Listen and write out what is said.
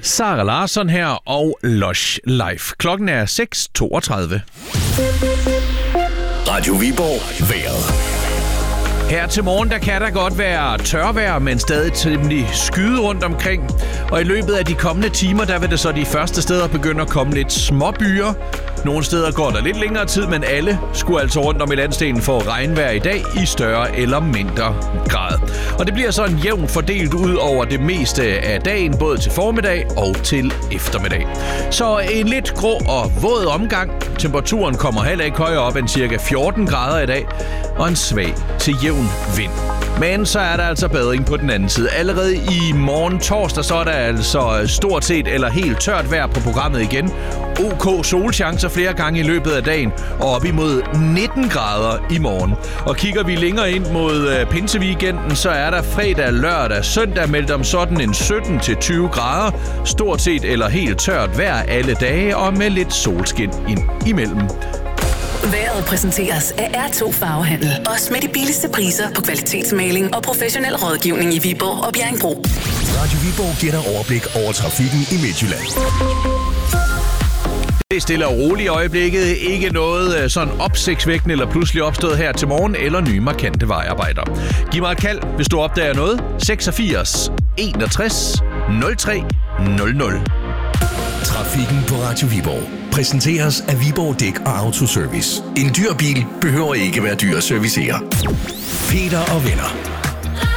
Sara Larsson her og Lush Life. Klokken er 6:32. Radio Viborg vejret. Her til morgen, der kan der godt være tørvejr, men stadig temmelig skyde rundt omkring. Og i løbet af de kommende timer, der vil det så de første steder begynde at komme lidt småbyer. Nogle steder går der lidt længere tid, men alle skulle altså rundt om i landsdelen få regnvejr i dag i større eller mindre grad. Og det bliver sådan jævnt fordelt ud over det meste af dagen, både til formiddag og til eftermiddag. Så en lidt grå og våd omgang. Temperaturen kommer heller ikke højere op end cirka 14 grader i dag, og en svag til jævn vind. Men så er der altså bedring på den anden side. Allerede i morgen torsdag, så er der altså stort set eller helt tørt vejr på programmet igen. OK solchancer flere gange i løbet af dagen, og op imod 19 grader i morgen. Og kigger vi længere ind mod pinseweekenden, så er der fredag, lørdag, søndag meldt om sådan en 17-20 grader. Stort set eller helt tørt vejr alle dage, og med lidt solskin ind imellem. Vejret præsenteres af R2 Farvehandel. Også med de billigste priser på kvalitetsmaling og professionel rådgivning i Viborg og Bjerringbro. Radio Viborg giver dig overblik over trafikken i Midtjylland. Det er stille og roligt i øjeblikket. Ikke noget sådan opsigtsvækkende eller pludselig opstået her til morgen, eller nye markante vejarbejder. Giv mig et kald, hvis du opdager noget. 86 61 03 00. Trafikken på Radio Viborg præsenteres af Viborg Dæk og Autoservice. En dyr bil behøver ikke være dyr at servicere. Peter og venner.